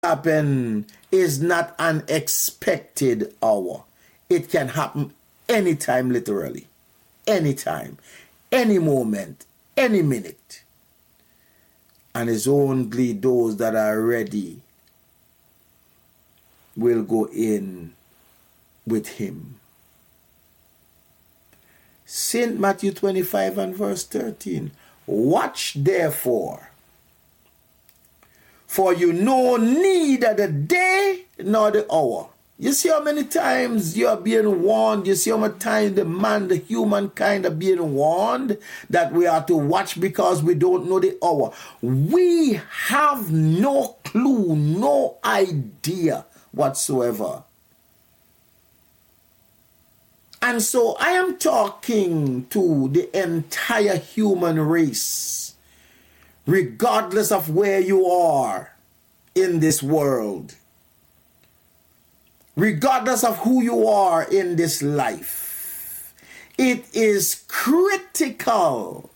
happen is not an expected hour. It can happen anytime, literally. Anytime, any moment, any minute. And it's only those that are ready will go in with him. St. Matthew 25 and verse 13. Watch therefore, for you know neither the day nor the hour. You see how many times you are being warned? You see how many times the humankind are being warned that we are to watch because we don't know the hour. We have no clue, no idea whatsoever. And so I am talking to the entire human race, regardless of where you are in this world, regardless of who you are in this life. It is critical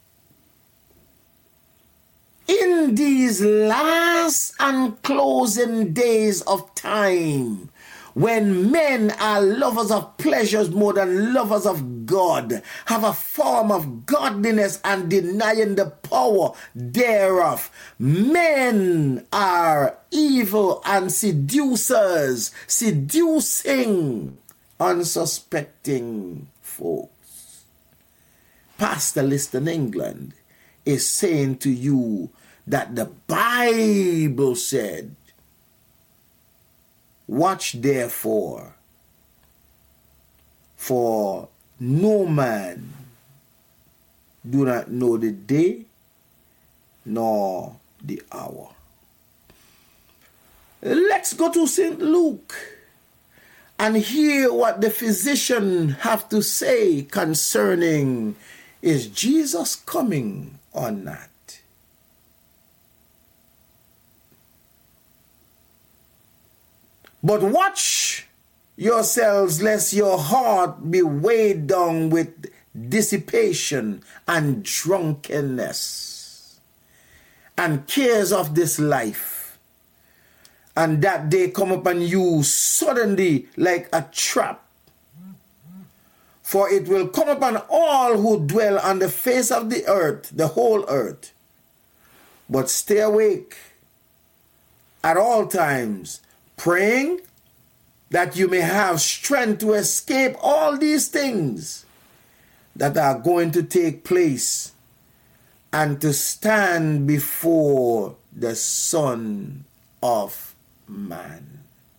in these last and closing days of time, when men are lovers of pleasures more than lovers of God, have a form of godliness and denying the power thereof. Men are evil and seducers, seducing unsuspecting folks. Pastor Liston England is saying to you that the Bible said, watch therefore, for no man do not know the day nor the hour. Let's go to St. Luke and hear what the physician have to say concerning, is Jesus coming or not? But watch yourselves, lest your heart be weighed down with dissipation and drunkenness and cares of this life, and that they come upon you suddenly like a trap. For it will come upon all who dwell on the face of the earth, the whole earth. But stay awake at all times, praying that you may have strength to escape all these things that are going to take place and to stand before the Son of Man.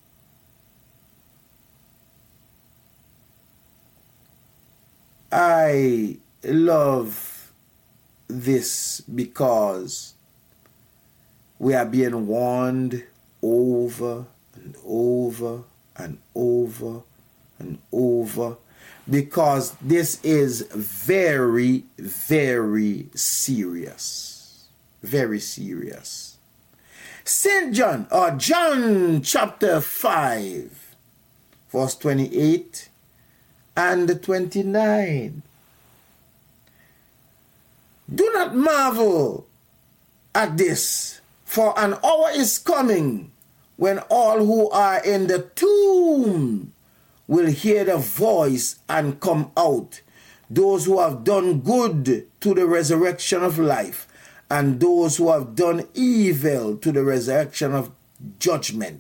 I love this because we are being warned over and over and over and over, because this is very, very serious. Very serious. St. John, or John chapter 5, verse 28 and 29. Do not marvel at this, for an hour is coming when all who are in the tomb will hear the voice and come out, those who have done good to the resurrection of life, and those who have done evil to the resurrection of judgment.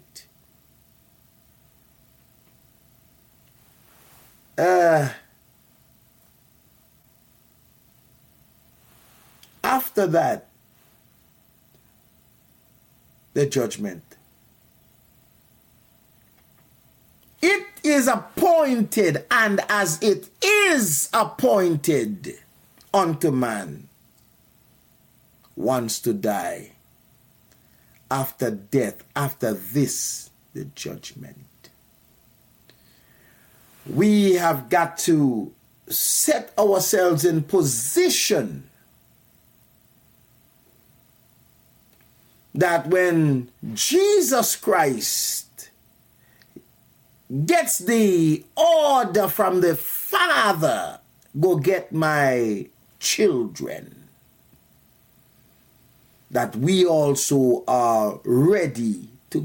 After that, the judgment. It is appointed, and as it is appointed unto man once to die, after death, after this, the judgment. We have got to set ourselves in position that when Jesus Christ gets the order from the Father, go get my children, that we also are ready